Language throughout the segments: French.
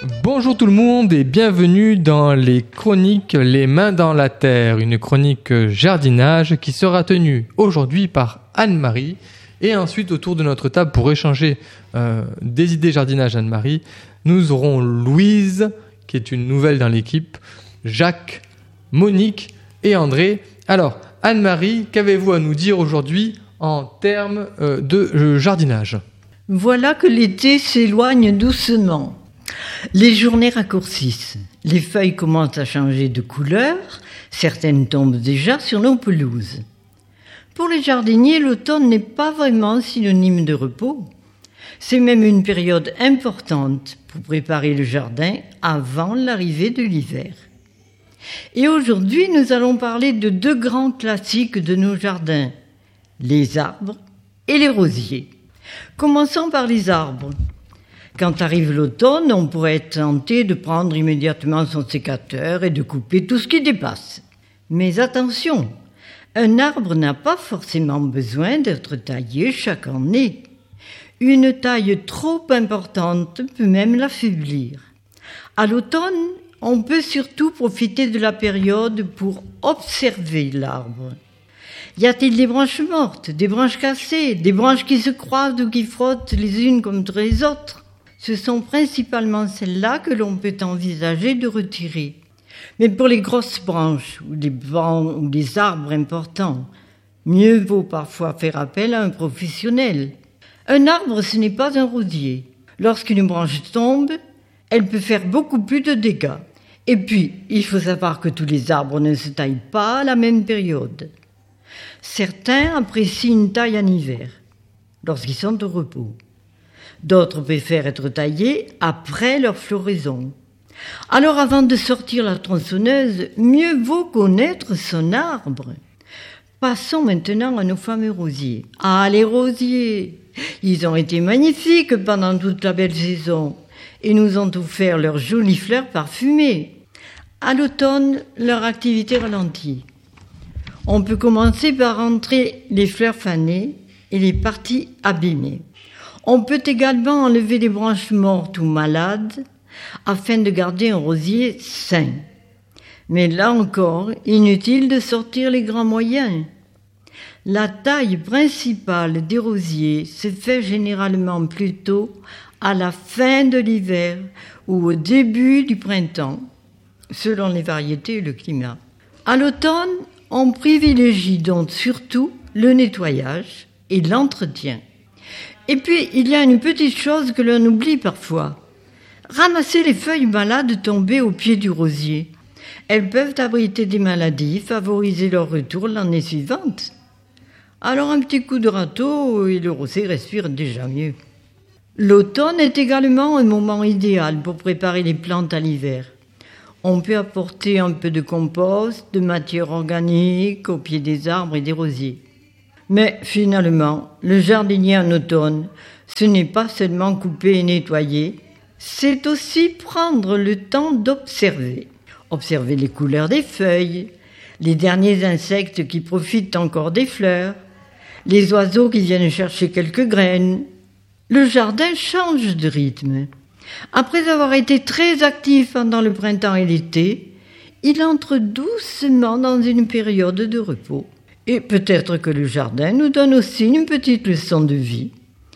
Bonjour tout le monde et bienvenue dans les chroniques Les Mains dans la Terre, une chronique jardinage qui sera tenue aujourd'hui par Anne-Marie et ensuite autour de notre table pour échanger des idées jardinage Anne-Marie, nous aurons Louise qui est une nouvelle dans l'équipe, Jacques, Monique et André. Alors Anne-Marie, qu'avez-vous à nous dire aujourd'hui en termes de jardinage ? Voilà que l'été s'éloigne doucement. Les journées raccourcissent, les feuilles commencent à changer de couleur, certaines tombent déjà sur nos pelouses. Pour les jardiniers, l'automne n'est pas vraiment synonyme de repos. C'est même une période importante pour préparer le jardin avant l'arrivée de l'hiver. Et aujourd'hui, nous allons parler de deux grands classiques de nos jardins, les arbres et les rosiers. Commençons par les arbres. Quand arrive l'automne, on pourrait être tenté de prendre immédiatement son sécateur et de couper tout ce qui dépasse. Mais attention, un arbre n'a pas forcément besoin d'être taillé chaque année. Une taille trop importante peut même l'affaiblir. À l'automne, on peut surtout profiter de la période pour observer l'arbre. Y a-t-il des branches mortes, des branches cassées, des branches qui se croisent ou qui frottent les unes contre les autres ? Ce sont principalement celles-là que l'on peut envisager de retirer. Mais pour les grosses branches ou des arbres importants, mieux vaut parfois faire appel à un professionnel. Un arbre, ce n'est pas un rosier. Lorsqu'une branche tombe, elle peut faire beaucoup plus de dégâts. Et puis, il faut savoir que tous les arbres ne se taillent pas à la même période. Certains apprécient une taille en hiver, lorsqu'ils sont au repos. D'autres préfèrent être taillés après leur floraison. Alors avant de sortir la tronçonneuse, mieux vaut connaître son arbre. Passons maintenant à nos fameux rosiers. Ah, les rosiers! Ils ont été magnifiques pendant toute la belle saison et nous ont offert leurs jolies fleurs parfumées. À l'automne, leur activité ralentit. On peut commencer par rentrer les fleurs fanées et les parties abîmées. On peut également enlever les branches mortes ou malades afin de garder un rosier sain. Mais là encore, inutile de sortir les grands moyens. La taille principale des rosiers se fait généralement plutôt à la fin de l'hiver ou au début du printemps, selon les variétés et le climat. À l'automne, on privilégie donc surtout le nettoyage et l'entretien. Et puis, il y a une petite chose que l'on oublie parfois. Ramasser les feuilles malades tombées au pied du rosier. Elles peuvent abriter des maladies, favoriser leur retour l'année suivante. Alors un petit coup de râteau et le rosier respire déjà mieux. L'automne est également un moment idéal pour préparer les plantes à l'hiver. On peut apporter un peu de compost, de matière organique au pied des arbres et des rosiers. Mais finalement, le jardinier en automne, ce n'est pas seulement couper et nettoyer, c'est aussi prendre le temps d'observer. Observer les couleurs des feuilles, les derniers insectes qui profitent encore des fleurs, les oiseaux qui viennent chercher quelques graines. Le jardin change de rythme. Après avoir été très actif pendant le printemps et l'été, il entre doucement dans une période de repos. Et peut-être que le jardin nous donne aussi une petite leçon de vie.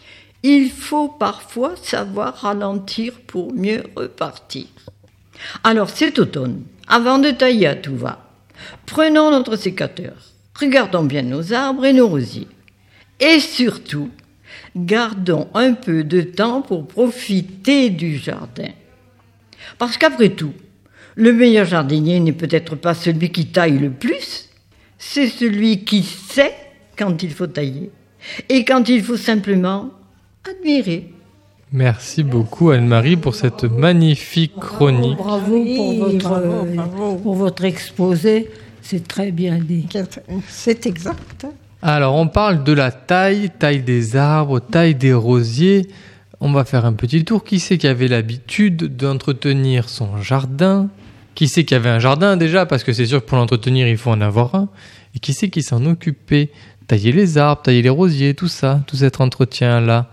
Il faut parfois savoir ralentir pour mieux repartir. Alors cet automne, avant de tailler à tout va, prenons notre sécateur, regardons bien nos arbres et nos rosiers. Et surtout, gardons un peu de temps pour profiter du jardin. Parce qu'après tout, le meilleur jardinier n'est peut-être pas celui qui taille le plus, c'est celui qui sait quand il faut tailler et quand il faut simplement admirer. Merci beaucoup Anne-Marie pour cette magnifique chronique. Bravo pour votre exposé, c'est très bien dit. C'est exact. Alors on parle de la taille des arbres, taille des rosiers. On va faire un petit tour. Qui c'est qui avait l'habitude d'entretenir son jardin ? Qui c'est qui avait un jardin déjà ? Parce que c'est sûr que pour l'entretenir, il faut en avoir un. Et qui c'est qui s'en occupait ? Tailler les arbres, tailler les rosiers, tout ça, tout cet entretien-là.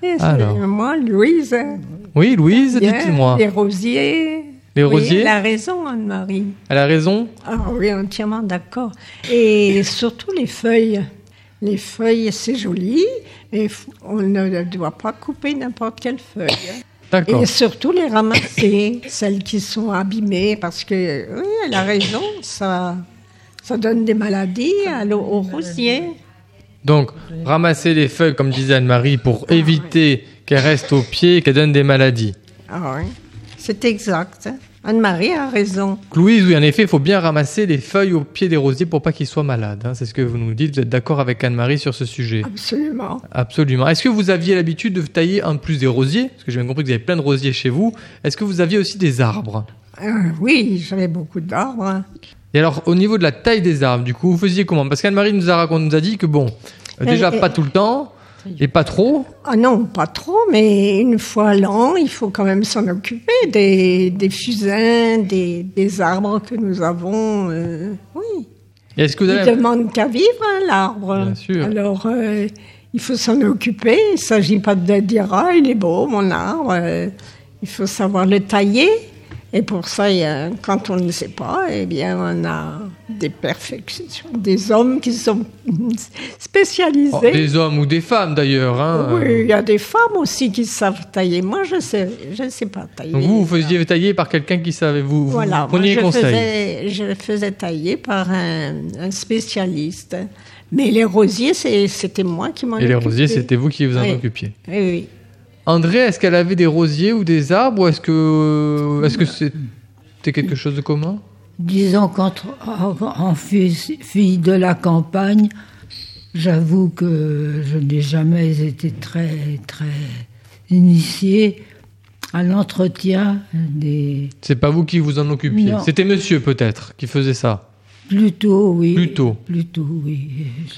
Alors. Moi, Louise. Oui, Louise, Bien, dites-moi. les rosiers. Les Oui, rosiers, elle a raison, Anne-Marie. elle a raison. Ah oui, entièrement d'accord. Et surtout les feuilles. Les feuilles, c'est joli. Et on ne doit pas couper n'importe quelle feuille. D'accord. Et surtout les ramasser, celles qui sont abîmées, parce que, oui, elle a raison, ça donne des maladies aux rosiers. Donc, ramasser les feuilles, comme disait Anne-Marie, pour éviter qu'elles restent au pied et qu'elles donnent des maladies. Ah oui, c'est exact. Anne-Marie a raison. Louise, oui, en effet, il faut bien ramasser les feuilles au pied des rosiers pour pas qu'ils soient malades. Hein. C'est ce que vous nous dites. Vous êtes d'accord avec Anne-Marie sur ce sujet? Absolument. Absolument. Est-ce que vous aviez l'habitude de tailler en plus des rosiers? Parce que j'ai bien compris que vous avez plein de rosiers chez vous. Est-ce que vous aviez aussi des arbres? Oui, j'avais beaucoup d'arbres. Et alors, au niveau de la taille des arbres, du coup, vous faisiez comment? Parce qu'Anne-Marie nous a dit que bon, déjà pas tout le temps et pas trop. Ah non, pas trop, mais une fois l'an, il faut quand même s'en occuper des fusains, des arbres que nous avons. Oui. Et est-ce que vous Il avez... demande qu'à vivre, hein, l'arbre. Bien sûr. Alors, il faut s'en occuper. Il ne s'agit pas de dire, ah, il est beau, mon arbre. Il faut savoir le tailler. Et pour ça, quand on ne sait pas, eh bien, on a des perfections, des hommes qui sont spécialisés. Oh, des hommes ou des femmes d'ailleurs. Hein. Oui, il y a des femmes aussi qui savent tailler. Moi, je ne sais pas tailler. Donc vous faisiez tailler par quelqu'un qui savait. Vous Voilà, preniez moi, conseil. je faisais tailler par un spécialiste. Mais les rosiers, c'était moi qui m'en occupais. Et les rosiers, c'était vous qui vous en Oui. occupiez. Oui, oui. André, est-ce qu'elle avait des rosiers ou des arbres ou est-ce que c'était quelque chose de commun? Disons qu'en fille de la campagne, j'avoue que je n'ai jamais été très, très initiée à l'entretien des... C'est pas vous qui vous en occupiez. Non. C'était monsieur peut-être qui faisait ça. Plutôt, oui. Plutôt, oui.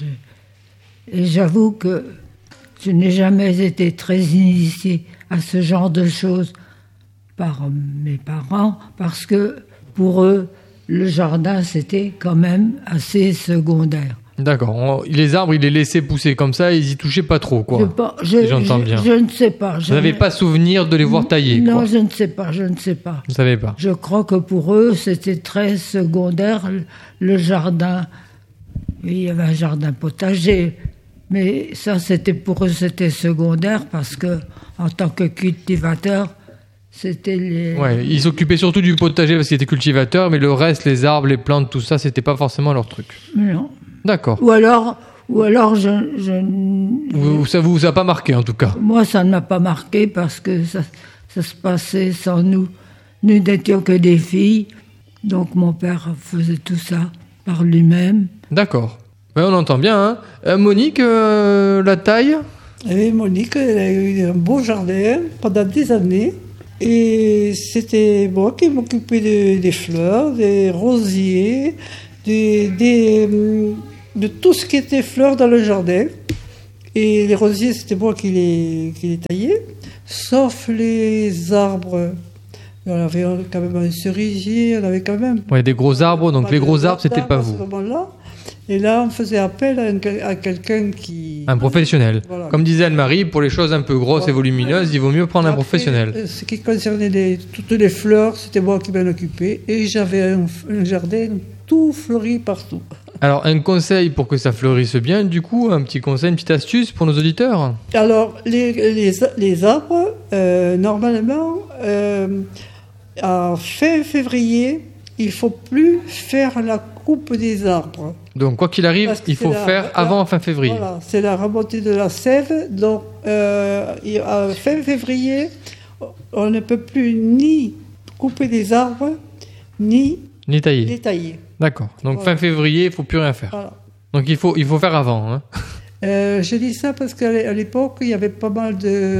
Et j'avoue que je n'ai jamais été très initiée à ce genre de choses par mes parents, parce que pour eux, le jardin, c'était quand même assez secondaire. D'accord. Les arbres, ils les laissaient pousser comme ça, ils y touchaient pas trop, quoi. Si j'entends bien. Je ne sais pas. Vous n'avez pas souvenir de les voir tailler, Non, quoi. je ne sais pas. Vous ne savez pas. Je crois que pour eux, c'était très secondaire, le jardin. Il y avait un jardin potager, mais ça, pour eux, c'était secondaire parce que, en tant que cultivateur, c'était les... Ouais, ils s'occupaient surtout du potager parce qu'ils étaient cultivateurs, mais le reste, les arbres, les plantes, tout ça, c'était pas forcément leur truc. Non. D'accord. Ou alors Ça vous a pas marqué, en tout cas. moi, ça ne m'a pas marqué parce que ça se passait sans nous. Nous n'étions que des filles, donc mon père faisait tout ça par lui-même. D'accord. Ouais, on entend bien, hein. Monique, la taille? Et Monique, elle a eu un beau jardin pendant des années. Et c'était moi qui m'occupais des fleurs, des rosiers, de tout ce qui était fleurs dans le jardin. Et les rosiers, c'était moi qui les taillais, sauf les arbres. On avait quand même un cerisier, on avait quand même... Ouais, des gros arbres, donc les gros arbres, c'était pas à vous. ce moment-là. Et là, on faisait appel à quelqu'un qui... Un professionnel. Voilà. Comme disait Anne-Marie, pour les choses un peu grosses et volumineuses, il vaut mieux prendre un Après, professionnel. Ce qui concernait toutes les fleurs, c'était moi qui m'en occupais. Et j'avais un jardin tout fleuri partout. Alors, un conseil pour que ça fleurisse bien, du coup, un petit conseil, une petite astuce pour nos auditeurs? Alors, les arbres, normalement, à fin février, il ne faut plus faire la coupe des arbres. Donc, quoi qu'il arrive, Parce que il faut faire avant fin février. Voilà, c'est la remontée de la sève. Donc, à fin février, on ne peut plus ni couper des arbres, ni Ni taillé. les tailler. D'accord. Donc, Voilà. fin février, il faut plus rien faire. Voilà. Donc, il faut faire avant. Hein. Je dis ça parce qu'à l'époque, il y avait pas mal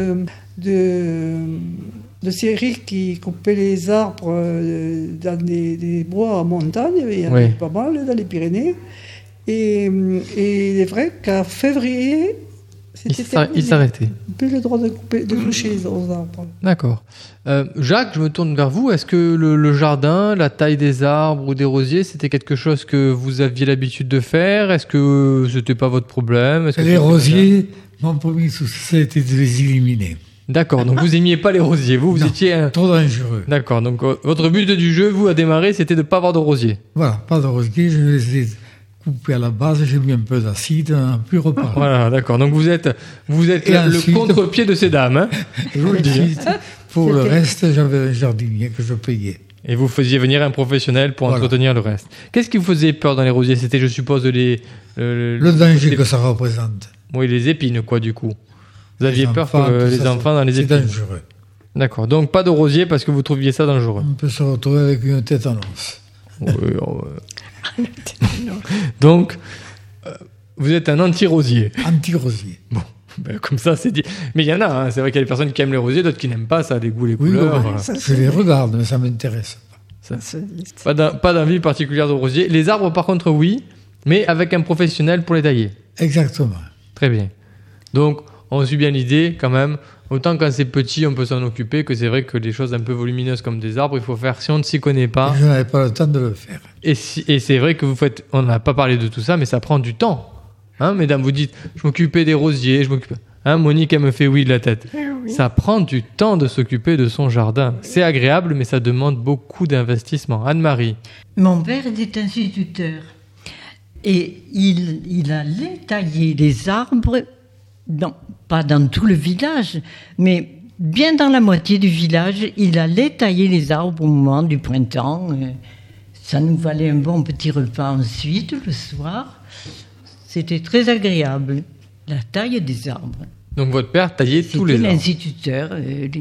de séries qui coupaient les arbres dans des bois en montagne. Il y en avait pas mal dans les Pyrénées. Et il est vrai qu'à février, c'était terminé. Il s'arrêtait. Plus le droit de toucher aux arbres. D'accord. Jacques, je me tourne vers vous. Est-ce que le jardin, la taille des arbres ou des rosiers, c'était quelque chose que vous aviez l'habitude de faire? Est-ce que c'était pas votre problème? Est-ce que Les rosiers, Mon premier souci, ça a été de les éliminer. D'accord, donc vous aimiez pas les rosiers, vous étiez... Trop dangereux. D'accord, donc votre but du jeu, vous, à démarrer, c'était de ne pas avoir de rosiers. Voilà, pas de rosiers, je les ai coupés à la base, j'ai mis un peu d'acide, puis reparti. Voilà, d'accord, donc vous êtes le contre-pied de ces dames, hein, je vous le dis. Pour le reste, j'avais un jardinier que je payais. Et vous faisiez venir un professionnel pour entretenir le reste. Qu'est-ce qui vous faisait peur dans les rosiers? C'était, je suppose, le danger que ça représente. Oui, les épines, quoi, du coup. Vous aviez peur que les enfants dans les épines. C'est dangereux. D'accord, donc pas de rosier parce que vous trouviez ça dangereux. On peut se retrouver avec une tétanos. Oui, donc, vous êtes un anti-rosier. Anti-rosier. Bon, ben, comme ça, c'est dit. Mais il y en a, hein. C'est vrai qu'il y a des personnes qui aiment les rosiers, d'autres qui n'aiment pas, ça a des goûts, les couleurs. Je les regarde, mais ça ne m'intéresse pas. Pas d'envie particulière de rosier. Les arbres, par contre, oui, mais avec un professionnel pour les tailler. Exactement. Très bien. Donc, on suit bien l'idée, quand même. Autant quand c'est petit, on peut s'en occuper, que c'est vrai que des choses un peu volumineuses comme des arbres, il faut faire si on ne s'y connaît pas. Je n'avais pas le temps de le faire. Et c'est vrai que vous faites... On n'a pas parlé de tout ça, mais ça prend du temps. Hein, mesdames, vous dites, je m'occupais des rosiers, je m'occupe... Hein, Monique, elle me fait oui de la tête. Oui. Ça prend du temps de s'occuper de son jardin. C'est agréable, mais ça demande beaucoup d'investissement. Anne-Marie. Mon père était instituteur. Et il allait tailler les arbres... pas dans tout le village, mais bien dans la moitié du village, il allait tailler les arbres au moment du printemps. Ça nous valait un bon petit repas ensuite, le soir. C'était très agréable, la taille des arbres. Donc votre père taillait tous les arbres. C'était l'instituteur.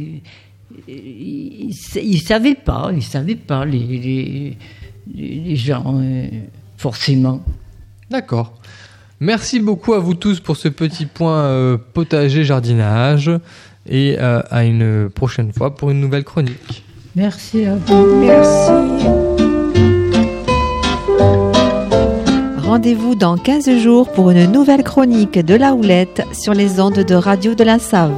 Il savait pas les gens, forcément. D'accord. Merci beaucoup à vous tous pour ce petit point potager-jardinage et à une prochaine fois pour une nouvelle chronique. Merci à vous. Merci. Rendez-vous dans 15 jours pour une nouvelle chronique de La Houlette sur les ondes de Radio de la Save.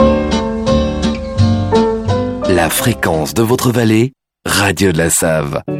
La fréquence de votre vallée, Radio de la Save.